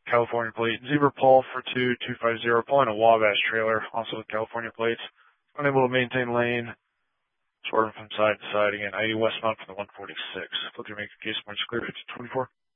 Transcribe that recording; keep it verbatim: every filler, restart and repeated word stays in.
California plate. Zebra Paul for two, two five zero, pulling a Wabash trailer, also with California plates. Unable to maintain lane, swerving from side to side again. I eighty westbound from the one forty-six. Filter make a case points clear, fifty twenty-four.